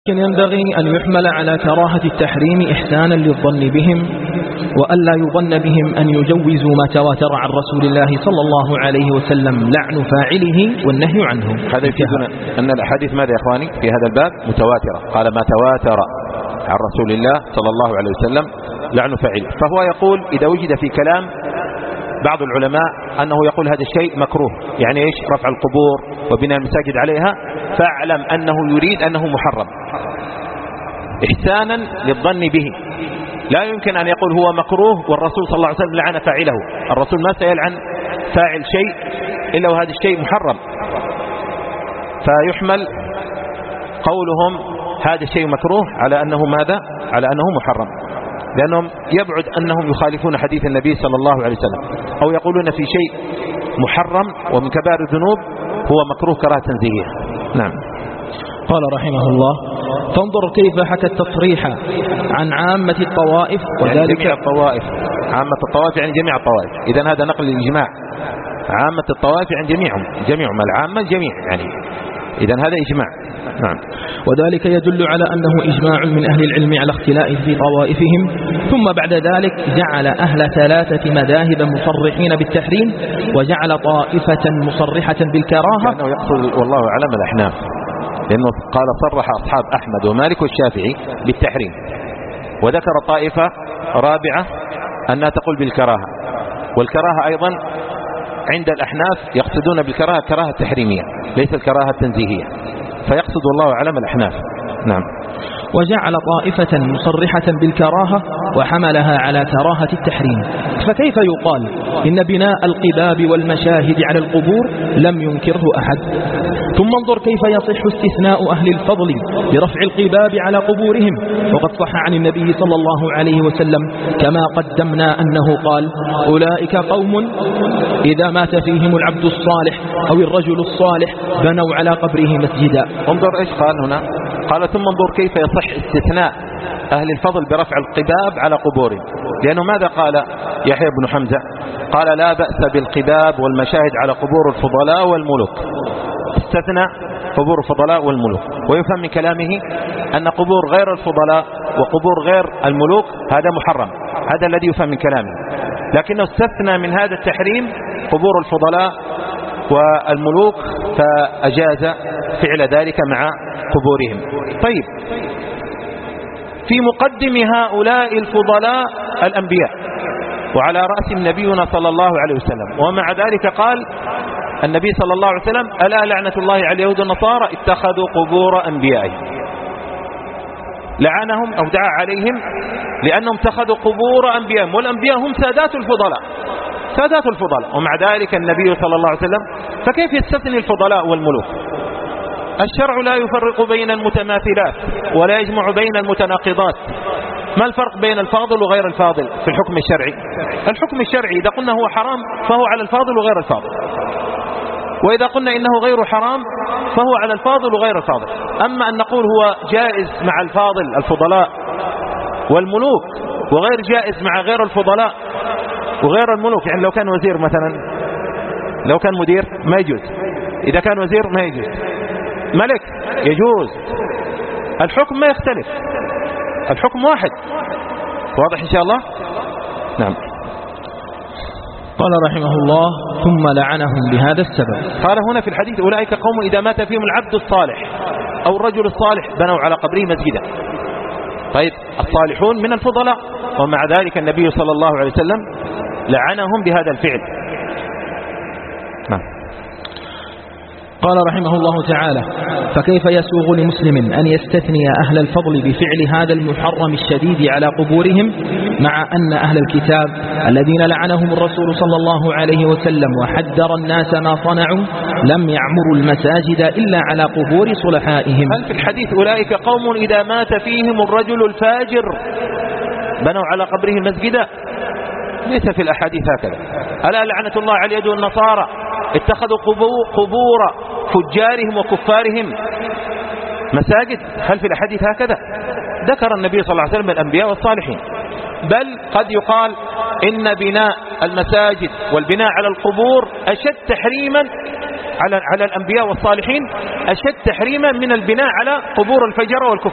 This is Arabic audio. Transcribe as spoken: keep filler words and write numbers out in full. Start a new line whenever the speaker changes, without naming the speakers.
لكن ينبغي أن يحمل على كراهة التحريم إحسانا للظن بهم، وألا يظن بهم أن يجوزوا ما تواتر عن رسول الله صلى الله عليه وسلم لعن فاعله والنهي عنه.
هذا يفيدنا أن الأحاديث ماذا يا إخواني في هذا الباب متواترة. قال ما تواتر عن رسول الله صلى الله عليه وسلم لعن فاعله. فهو يقول إذا وجد في كلام بعض العلماء أنه يقول هذا الشيء مكروه، يعني إيش؟ رفع القبور وبناء المساجد عليها، فاعلم أنه يريد أنه محرم إحسانا للظن به. لا يمكن أن يقول هو مكروه والرسول صلى الله عليه وسلم لعن فاعله. الرسول ما سيلعن فاعل شيء إلا وهذا الشيء محرم. فيحمل قولهم هذا الشيء مكروه على أنه ماذا؟ على أنه محرم، لأنهم يبعد أنهم يخالفون حديث النبي صلى الله عليه وسلم، أو يقولون في شيء محرم ومن كبائر الذنوب هو مكروه كراهة تنزيهية. نعم.
قال رحمه الله: فانظر كيف حكى التصريح عن عامة الطوائف، وذلك
يعني جميع الطوائف. عامة الطوائف يعني جميع الطوائف، إذن هذا نقل الإجماع. عامة الطوائف يعني جميعهم جميعهم العامة الجميع، يعني إذن هذا إجماع. نعم.
وذلك يدل على أنه إجماع من أهل العلم على اختلاف في طوائفهم. ثم بعد ذلك جعل أهل ثلاثة مذاهب مصرحين بالتحريم، وجعل طائفة مصرحة بالكراهة.
لأنه يقصد والله أعلم الأحناف، لأنه قال صرح أصحاب أحمد ومالك والشافعي بالتحريم، وذكر طائفة رابعة أنها تقول بالكراهة. والكراهة أيضا عند الأحناف يقصدون بالكراهة كراهة تحريمية ليس الكراهة التنزيهية، فيقصد الله أعلم الأحناف. نعم.
وجعل طائفة مصرحة بالكراهة وحملها على كراهة التحريم. فكيف يقال إن بناء القباب والمشاهد على القبور لم ينكره أحد؟ ثم انظر كيف يصح استثناء أهل الفضل برفع القباب على قبورهم، وقد صح عن النبي صلى الله عليه وسلم كما قدمنا أنه قال: أولئك قوم إذا مات فيهم العبد الصالح أو الرجل الصالح بنوا على قبره مسجدا.
انظر إيش قال هنا؟ قال ثم انظر كيف يصح استثناء أهل الفضل برفع القباب على قبورهم، لأنه ماذا قال يحيى بن حمزة؟ قال لا بأس بالقباب والمشاهد على قبور الفضلاء والملوك. استثنى قبور الفضلاء والملوك، ويفهم من كلامه أن قبور غير الفضلاء وقبور غير الملوك هذا محرم، هذا الذي يفهم من كلامه، لكنه استثنى من هذا التحريم قبور الفضلاء والملوك، فأجاز فعل ذلك مع قبورهم. طيب، في مقدم هؤلاء الفضلاء الأنبياء، وعلى رأسهم نبينا صلى الله عليه وسلم، ومع ذلك قال النبي صلى الله عليه وسلم: ألا لعنة الله على اليهود والنصارى اتخذوا قبور أنبيائهم. لعنهم أو دعا عليهم لأنهم اتخذوا قبور أنبيائهم، والأنبياء هم سادات الفضلاء سادات الفضلاء ومع ذلك النبي صلى الله عليه وسلم. فكيف يستثني الفضلاء والملوك؟ الشرع لا يفرق بين المتماثلات ولا يجمع بين المتناقضات. ما الفرق بين الفاضل وغير الفاضل في الحكم الشرعي؟ الحكم الشرعي إذا قلنا هو حرام فهو على الفاضل وغير الفاضل، وإذا قلنا إنه غير حرام فهو على الفاضل وغير الفاضل. أما أن نقول هو جائز مع الفاضل الفضلاء والملوك وغير جائز مع غير الفضلاء وغير الملوك، يعني لو كان وزير مثلا، لو كان مدير ما يجوز، إذا كان وزير ما يجوز، ملك يجوز، الحكم ما يختلف، الحكم واحد. واضح إن شاء الله؟ نعم.
قال رحمه الله: ثم لعنهم بهذا السبب.
قال هنا في الحديث: أولئك قوم إذا مات فيهم العبد الصالح أو الرجل الصالح بنوا على قبره مسجدا. طيب، الصالحون من الفضلاء، ومع ذلك النبي صلى الله عليه وسلم لعنهم بهذا الفعل. نعم.
قال رحمه الله تعالى: فكيف يسوغ لمسلم أن يستثني أهل الفضل بفعل هذا المحرم الشديد على قبورهم، مع أن أهل الكتاب الذين لعنهم الرسول صلى الله عليه وسلم وحذر الناس ما صنعوا لم يعمروا المساجد إلا على قبور صلحائهم؟
هل في الحديث أولئك قوم إذا مات فيهم الرجل الفاجر بنوا على قبره مسجدا؟ ليس في الأحاديث هكذا. ألا لعنة الله على اليهود والنصارى اتخذوا قبور فجارهم وكفارهم مساجد؟ هل في الحديث هكذا؟ ذكر النبي صلى الله عليه وسلم الأنبياء والصالحين، بل قد يقال إن بناء المساجد والبناء على القبور أشد تحريما على على الأنبياء والصالحين، أشد تحريما من البناء على قبور الفجر والكفار.